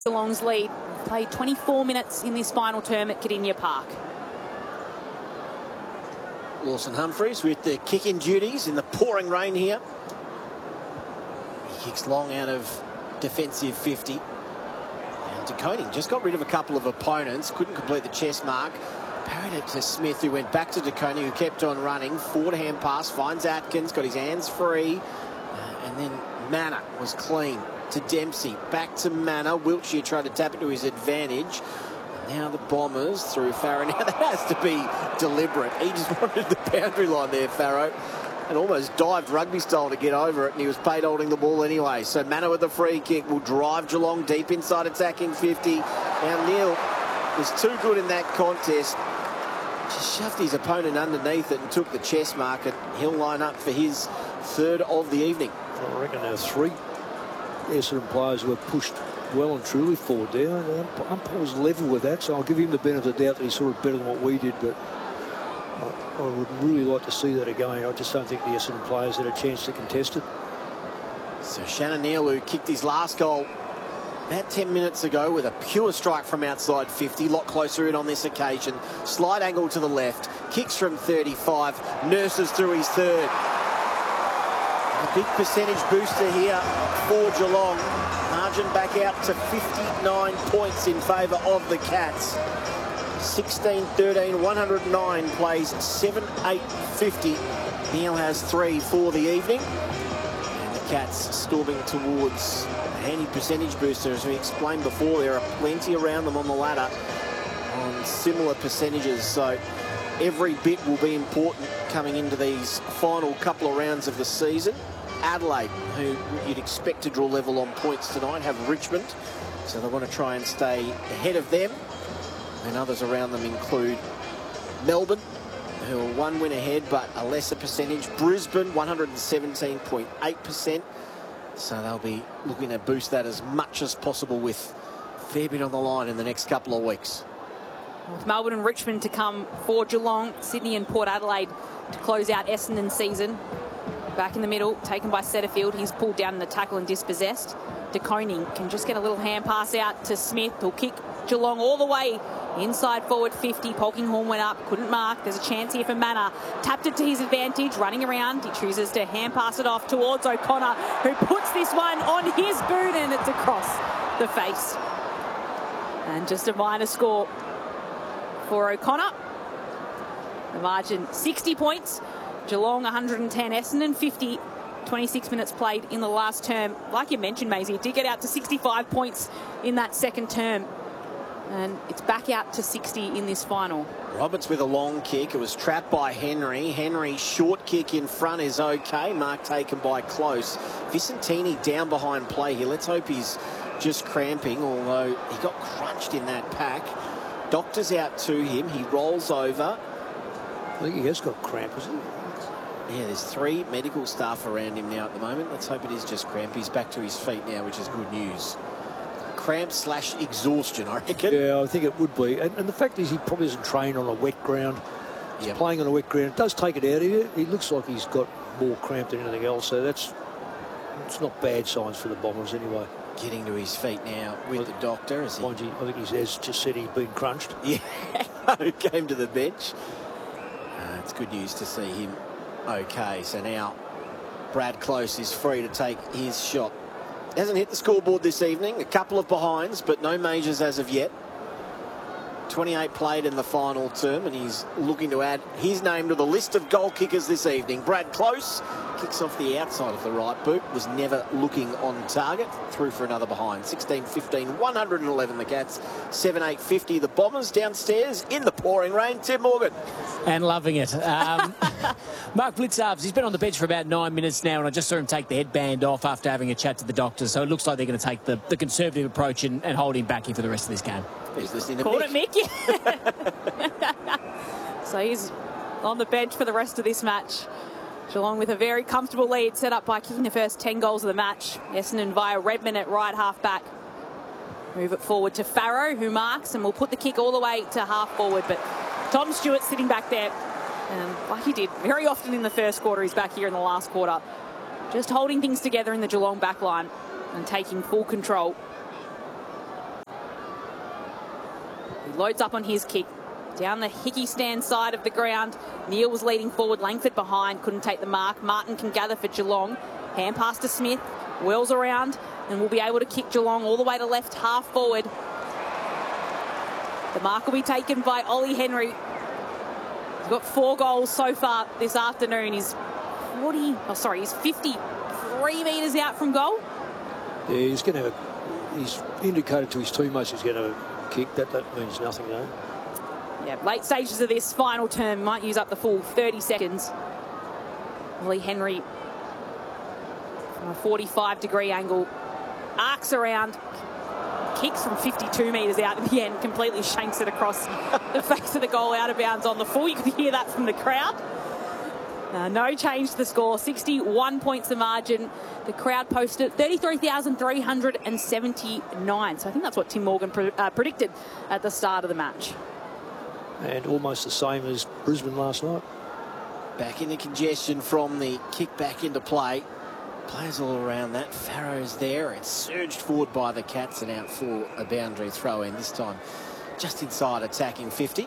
Geelong's lead. Played 24 minutes in this final term at Kardinia Park. Lawson Humphries with the kicking duties in the pouring rain here. He kicks long out of defensive 50. And De Koning just got rid of a couple of opponents. Couldn't complete the chest mark. Parried it to Smith, who went back to De Koning, who kept on running. Forward-hand pass, finds Atkins, got his hands free. And then Manor was clean to Dempsey. Back to Manor. Wiltshire tried to tap it to his advantage. Now the Bombers through Farrow. Now that has to be deliberate. He just wanted the boundary line there, Farrow, and almost dived rugby style to get over it, and he was paid holding the ball anyway. So Manor with the free kick will drive Geelong deep inside attacking 50. Now Neil was too good in that contest. Just shoved his opponent underneath it and took the chest mark, and he'll line up for his third of the evening. I reckon there are three Essendon players who were pushed well and truly forward there. Umpire was level with that, so I'll give him the benefit of the doubt that he's sort of better than what we did, but I would really like to see that again. I just don't think the Essendon players had a chance to contest it. So Shannon Neal, who kicked his last goal about 10 minutes ago with a pure strike from outside 50, a lot closer in on this occasion. Slight angle to the left, kicks from 35, nurses through his third. A big percentage booster here for Geelong. Margin back out to 59 points in favour of the Cats. 16-13, 109 plays 7-8-50. Neil has 3 for the evening. And the Cats storming towards a handy percentage booster. As we explained before, there are plenty around them on the ladder on similar percentages. So every bit will be important coming into these final couple of rounds of the season. Adelaide, who you'd expect to draw level on points tonight, have Richmond, so they want to try and stay ahead of them. And others around them include Melbourne, who are 1 win ahead but a lesser percentage. Brisbane, 117.8%, so they'll be looking to boost that as much as possible with a fair bit on the line in the next couple of weeks. With Melbourne and Richmond to come for Geelong, Sydney and Port Adelaide to close out Essendon season. Back in the middle, taken by Setterfield. He's pulled down in the tackle and dispossessed. De Koning can just get a little hand pass out to Smith. He'll kick Geelong all the way inside forward 50. Polkinghorne went up, couldn't mark. There's a chance here for Manor. Tapped it to his advantage, running around. He chooses to hand pass it off towards O'Connor, who puts this one on his boot, and it's across the face. And just a minor score for O'Connor. The margin 60 points. Geelong 110, Essendon 50, 26 minutes played in the last term. Like you mentioned, Maisie, it did get out to 65 points in that second term. And it's back out to 60 in this final. Roberts with a long kick. It was trapped by Henry. Henry's short kick in front is okay. Mark taken by Close. Vicentini down behind play here. Let's hope he's just cramping, although he got crunched in that pack. Doctor's out to him. He rolls over. I think he has got cramp, isn't he? Yeah, there's 3 medical staff around him now at the moment. Let's hope it is just cramp. He's back to his feet now, which is good news. Cramp/exhaustion, I reckon. Yeah, I think it would be. And the fact is he probably doesn't train on a wet ground. He's playing on a wet ground. It does take it out of you. He looks like he's got more cramp than anything else. So it's not bad signs for the Bombers anyway. Getting to his feet now with the doctor. Is he? Mind you, I think he has just said he'd been crunched. Yeah, who came to the bench. It's good news to see him okay. So now Brad Close is free to take his shot. Hasn't hit the scoreboard this evening. A couple of behinds, but no majors as of yet. 28 played in the final term, and he's looking to add his name to the list of goal kickers this evening. Brad Close kicks off the outside of the right boot, was never looking on target, through for another behind. 16-15, 111 the Cats, 7-8-50 the Bombers. Downstairs in the pouring rain, Tim Morgan. And loving it. Mark Blicavs, he's been on the bench for about 9 minutes now, and I just saw him take the headband off after having a chat to the doctor, so it looks like they're going to take the conservative approach and hold him back here for the rest of this game. He's listening to Called Mick. it Mick, yeah. So he's on the bench for the rest of this match. Geelong with a very comfortable lead set up by kicking the first 10 goals of the match. Essendon via Redmond at right half back. Move it forward to Farrow, who marks and will put the kick all the way to half forward. But Tom Stewart sitting back there, like he did very often in the first quarter, he's back here in the last quarter. Just holding things together in the Geelong back line and taking full control. He loads up on his kick. Down the Hickey stand side of the ground. Neil was leading forward, Langford behind, couldn't take the mark. Martin can gather for Geelong. Hand pass to Smith, whirls around, and will be able to kick Geelong all the way to left half forward. The mark will be taken by Ollie Henry. He's got 4 goals so far this afternoon. He's 53 metres out from goal. Yeah, he's indicated to his teammates he's going to kick. That means nothing, though. Yeah, late stages of this final term, might use up the full 30 seconds. Ollie Henry, from a 45-degree angle, arcs around, kicks from 52 metres out in the end, completely shanks it across the face of the goal, out of bounds on the full. You could hear that from the crowd. No change to the score, 61 points the margin. The crowd posted 33,379. So I think that's what Tim Morgan predicted at the start of the match. And almost the same as Brisbane last night. Back into congestion from the kick back into play. Players all around that. Farrow's there. It's surged forward by the Cats and out for a boundary throw in. This time just inside attacking 50.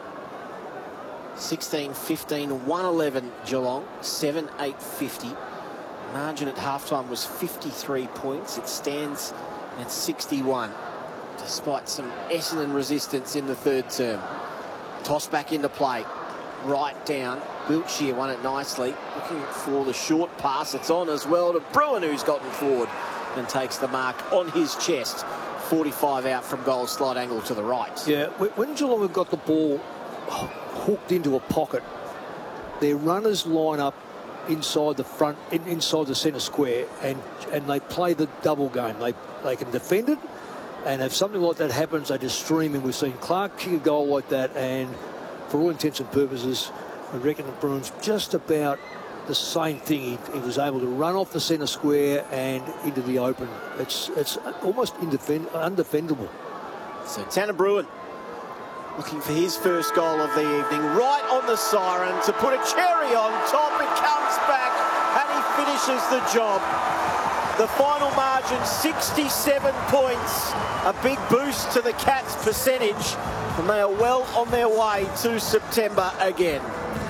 16-15, 1-11 Geelong, 7-8-50. Margin at halftime was 53 points. It stands at 61, despite some Essendon resistance in the third term. Toss back into play. Right down. Wiltshire won it nicely. Looking for the short pass. It's on as well to Bruin, who's gotten forward and takes the mark on his chest. 45 out from goal, slight angle to the right. Yeah, when Geelong have got the ball hooked into a pocket, their runners line up inside the front, inside the centre square, and they play the double game. They can defend it, and if something like that happens, they just stream in. We've seen Clark kick a goal like that, and for all intents and purposes, I reckon the Bruins just about the same thing. He was able to run off the centre square and into the open. It's almost undefendable. So Tanner Bruin looking for his first goal of the evening, right on the siren to put a cherry on top. It comes back and he finishes the job. The final margin, 67 points. A big boost to the Cats' percentage, and they are well on their way to September again.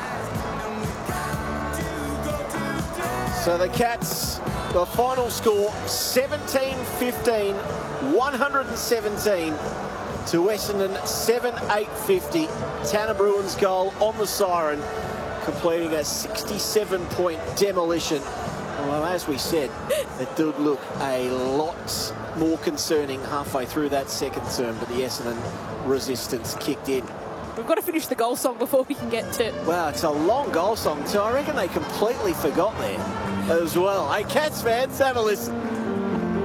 So the Cats, the final score, 17-15, 117 to Essendon, 7-8-50. Tanner Bruin's goal on the siren, completing a 67-point demolition. Well, as we said, it did look a lot more concerning halfway through that second term, but the Essendon resistance kicked in. We've got to finish the goal song before we can get to... Wow, it's a long goal song, so I reckon they completely forgot there as well. Hey, Cats fans, have a listen.